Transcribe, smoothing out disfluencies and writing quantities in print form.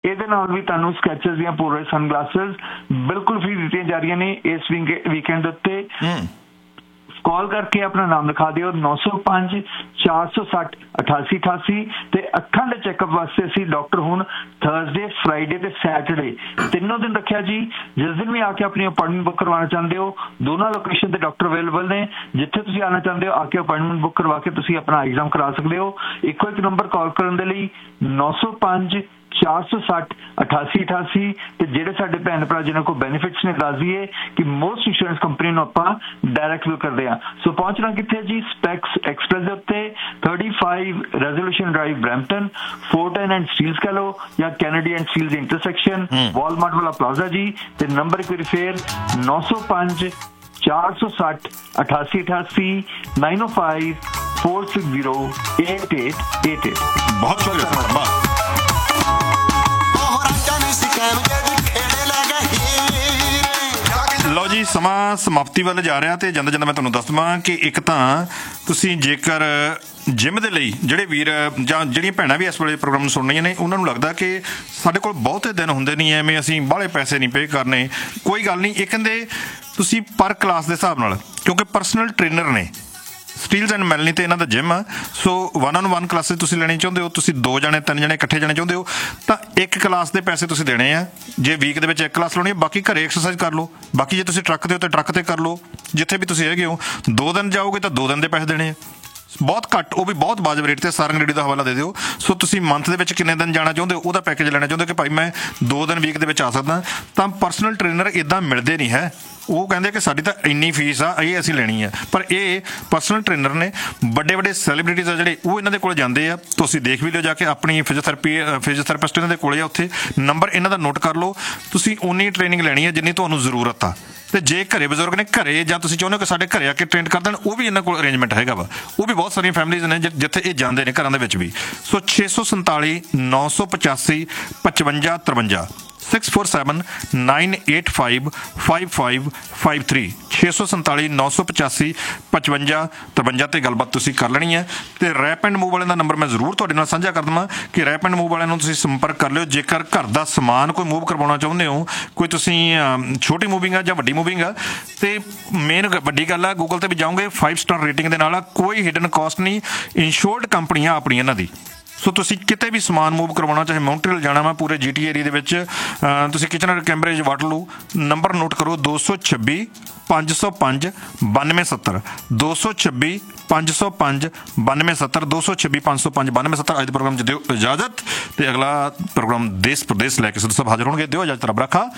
ਇਹਦੇ ਨਾਲ ਵੀ ਤੁਹਾਨੂੰ ਸਕੈਚਸ ਦੀਆਂ ਪੂਰੇ ਸਨਗਲਾਸਿਸ ਬਿਲਕੁਲ फ्री ਦਿੱਤੀਆਂ ਜਾ ਰਹੀਆਂ ਨੇ ਇਸ ਵੀਕਐਂਡ ਉੱਤੇ। कॉल करके अपना नाम लिखा दियो 905 460 8888 ते अखां दे चैकअप वास्ते असीं डॉक्टर हुण थर्सडे फ्राइडे ते सैटरडे तीनों दिन रखिया जी। जिस दिन भी आके अपनी अपॉइंटमेंट बुक करवाना चाहते हो दोनों लोकेशन ते डॉक्टर अवेलेबल ने। जिथे तुसीं आना चाहते हो आके अपॉइंटमेंट बुक करवा के तुसीं अपना एग्जाम करा सकते हो। इको एक नंबर कॉल करने दे लई 905 460 8888 ਤੇ ਜਿਹੜੇ ਸਾਡੇ ਭੈਣ ਭਰਾ ਜਿਨ੍ਹਾਂ ਕੋਲ ਬੈਨੀਫਿਟਸ ਨੇ ਦੱਸ ਦਈਏ ਕਿ ਮੋਸਟ ਇੰਸ਼ੋਰੈਂਸ ਕੰਪਨੀ ਨੂੰ ਆਪਾਂ ਡਾਇਰੈਕਟ ਵੀ ਕਰਦੇ ਆ। ਸੋ ਪਹੁੰਚਣਾ ਕਿੱਥੇ ਜੀ? ਸਪੈਕਸ ਐਕਸਪ੍ਰੈਸ ਦੇ ਉੱਤੇ 35 resolution drive Brampton 410 and Steeles ਕਹ ਲਓ ਜਾਂ Kennedy and Steeles intersection Walmart ਵਾਲਾ ਪਲਾਜ਼ਾ ਜੀ। ਤੇ ਨੰਬਰ ਇੱਕ ਵਾਰੀ ਫੇਰ 905 460 8888 905 460 8888। बहुत शुक्रिया। ਲਓ ਜੀ ਸਮਾਂ ਸਮਾਪਤੀ ਵੱਲ ਜਾ ਰਿਹਾ ਤੇ ਜਾਂਦਾ ਜਾਂਦਾ ਮੈਂ ਤੁਹਾਨੂੰ ਦੱਸ ਦੇਵਾਂ ਕਿ ਇੱਕ ਤਾਂ ਤੁਸੀਂ ਜੇਕਰ ਜਿਮ ਦੇ ਲਈ ਜਿਹੜੇ ਵੀਰ ਜਾਂ ਜਿਹੜੀਆਂ ਭੈਣਾਂ ਵੀ ਇਸ ਵੇਲੇ ਪ੍ਰੋਗਰਾਮ ਨੂੰ ਸੁਣ ਰਹੀਆਂ ਨੇ ਉਹਨਾਂ ਨੂੰ ਲੱਗਦਾ ਕਿ ਸਾਡੇ ਕੋਲ ਬਹੁਤੇ ਦਿਨ ਹੁੰਦੇ ਨਹੀਂ ਐਵੇਂ ਅਸੀਂ ਬਾਹਲੇ ਪੈਸੇ ਨਹੀਂ ਪੇ ਕਰਨੇ, ਕੋਈ ਗੱਲ ਨਹੀਂ। ਇਹ ਕਹਿੰਦੇ ਤੁਸੀਂ ਪਰ ਕਲਾਸ ਦੇ ਹਿਸਾਬ ਨਾਲ, ਕਿਉਂਕਿ ਪਰਸਨਲ ਟ੍ਰੇਨਰ ਨੇ ਸਟੀਲਸ ਐਂਡ ਮੈਲਨੀ ਤੇ ਇਹਨਾਂ ਦਾ ਜਿਮ ਆ। ਸੋ 1-on-1 ਕਲਾਸਿਸ ਤੁਸੀਂ ਲੈਣੀ ਚਾਹੁੰਦੇ ਹੋ, ਤੁਸੀਂ 2 ਜਣੇ 3 ਜਣੇ ਇਕੱਠੇ ਜਾਣੇ ਚਾਹੁੰਦੇ ਹੋ ਤਾਂ ਇੱਕ ਕਲਾਸ ਦੇ ਪੈਸੇ ਤੁਸੀਂ ਦੇਣੇ ਆ। ਜੇ ਵੀਕ ਦੇ ਵਿੱਚ ਇੱਕ ਕਲਾਸ ਲਾਉਣੀ ਹੈ ਬਾਕੀ ਘਰੇ ਐਕਸਰਸਾਈਜ਼ ਕਰ ਲਓ। ਬਾਕੀ ਜੇ ਤੁਸੀਂ ਟਰੱਕ ਦੇ ਉੱਤੇ ਟਰੱਕ ਤੇ ਕਰ ਲਓ, ਜਿੱਥੇ ਵੀ ਤੁਸੀਂ ਹੈਗੇ ਹੋ 2 ਦਿਨ ਜਾਓਗੇ ਤਾਂ 2 ਦਿਨ ਦੇ ਪੈਸੇ ਦੇਣੇ ਆ, ਬਹੁਤ ਘੱਟ, ਉਹ ਵੀ ਬਹੁਤ ਵਾਜਬ ਰੇਟ ਤੇ। ਸਾਰੰਗ ਰੇਡੀ ਦਾ ਹਵਾਲਾ ਦੇ ਦਿਓ। ਸੋ ਤੁਸੀਂ ਮੰਥ ਦੇ ਵਿੱਚ ਕਿੰਨੇ ਦਿਨ ਜਾਣਾ ਚਾਹੁੰਦੇ ਹੋ ਉਹਦਾ ਪੈਕੇਜ ਲੈਣਾ ਚਾਹੁੰਦੇ ਹੋ ਕਿ ਭਾਈ ਮੈਂ 2 ਦਿਨ ਵੀਕ ਦੇ ਵਿੱਚ ਆ ਸਕਦਾ, ਤਾਂ ਪਰਸਨਲ ਟ੍ਰੇਨਰ ਇੱਦਾਂ ਮਿਲਦੇ ਨਹੀਂ ਹੈ। ਉਹ ਕਹਿੰਦੇ ਕਿ ਸਾਡੀ ਤਾਂ ਇੰਨੀ ਫੀਸ ਆ, ਇਹ ਅਸੀਂ ਲੈਣੀ ਆ। ਪਰ ਇਹ ਪਰਸਨਲ ਟ੍ਰੇਨਰ ਨੇ, ਵੱਡੇ ਵੱਡੇ ਸੈਲੀਬ੍ਰਿਟੀਜ਼ ਆ ਜਿਹੜੇ ਉਹ ਇਹਨਾਂ ਦੇ ਕੋਲ ਜਾਂਦੇ ਆ। ਤੁਸੀਂ ਦੇਖ ਵੀ ਲਿਓ ਜਾ ਕੇ, ਆਪਣੀ ਫਿਜ਼ੀਓਥੈਰੇਪਿਸਟ ਇਹਨਾਂ ਦੇ ਕੋਲੇ ਆ, ਉੱਥੇ ਨੰਬਰ ਇਹਨਾਂ ਦਾ ਨੋਟ ਕਰ ਲਓ। ਤੁਸੀਂ ਉਨੀ ਟ੍ਰੇਨਿੰਗ ਲੈਣੀ ਹੈ ਜਿੰਨੀ ਤੁਹਾਨੂੰ ਜ਼ਰੂਰਤ ਆ। ਤੇ ਜੇ ਘਰੇ ਬਜ਼ੁਰਗ ਨੇ ਘਰੇ, ਜਾਂ ਤੁਸੀਂ ਚਾਹੁੰਦੇ ਹੋ ਕਿ ਸਾਡੇ ਘਰੇ ਆ ਕੇ ਟ੍ਰੇਨ ਕਰ ਦੇਣ, ਉਹ ਵੀ ਇਹਨਾਂ ਕੋਲ ਅਰੇਂਜਮੈਂਟ ਹੈਗਾ ਵਾ। ਉਹ ਵੀ ਬਹੁਤ ਸਾਰੀਆਂ ਫੈਮਿਲੀਜ਼ ਨੇ ਜਿੱਥੇ ਇਹ ਜਾਂਦੇ ਨੇ ਘਰਾਂ ਦੇ ਵਿੱਚ ਵੀ। ਸੋ 647 985 5553 647 985 5553 647 985 5553 ਤੇ ਗੱਲਬਾਤ ਤੁਸੀਂ ਕਰ ਲੈਣੀ ਹੈ। ਤੇ ਰੈਪ ਐਂਡ ਮੂਵ ਵਾਲਿਆਂ ਦਾ ਨੰਬਰ ਮੈਂ ਜ਼ਰੂਰ ਤੁਹਾਡੇ ਨਾਲ ਸਾਂਝਾ ਕਰ ਦੇਵਾਂ ਕਿ ਰੈਪ ਐਂਡ ਮੂਵ ਵਾਲਿਆਂ ਨੂੰ ਤੁਸੀਂ ਸੰਪਰਕ ਕਰ ਲਿਓ ਜੇਕਰ ਘਰ ਦਾ ਸਮਾਨ ਕੋਈ ਮੂਵ ਕਰਵਾਉਣਾ ਚਾਹੁੰਦੇ ਹੋ। ਕੋਈ ਤੁਸੀਂ ਛੋਟੀ ਮੂਵਿੰਗ ਆ ਜਾਂ ਵੱਡੀ ਮੂਵਿੰਗ ਆ, ਤੇ ਮੇਨ ਵੱਡੀ ਗੱਲ ਆ ਗੂਗਲ ਤੇ ਵੀ ਜਾਓਗੇ 5 ਸਟਾਰ ਰੇਟਿੰਗ ਦੇ ਨਾਲ ਆ, ਕੋਈ ਹਿਡਨ ਕਾਸਟ ਨਹੀਂ, ਇੰਸ਼ੋਰਡ ਕੰਪਨੀਆਂ ਆਪਣੀ ਇਹਨਾਂ ਦੀ। ਸੋ ਤੁਸੀਂ ਕਿਤੇ ਵੀ ਸਮਾਨ ਮੂਵ ਕਰਵਾਉਣਾ, ਚਾਹੇ ਮੌਂਟਰੀਅਲ ਜਾਣਾ ਵਾ, ਪੂਰੇ GT ਏਰੀਆ ਦੇ ਵਿੱਚ ਤੁਸੀਂ Kitchener Cambridge Waterloo, number note ਕਰੋ 226 505 9270 226 505 9270 226 505 9270। ਅੱਜ ਦੇ ਪ੍ਰੋਗਰਾਮ 'ਚ ਦਿਓ ਇਜਾਜ਼ਤ ਤੇ ਅਗਲਾ ਪ੍ਰੋਗਰਾਮ ਦੇਸ਼ ਪ੍ਰਦੇਸ਼ ਲੈ ਕੇ ਸਿੱਧੂ ਸਾਹਿਬ ਹਾਜ਼ਰ ਹੋਣਗੇ। ਦਿਓ ਇਜਾਜ਼ਤ, ਰੱਬ ਰੱਖਾ।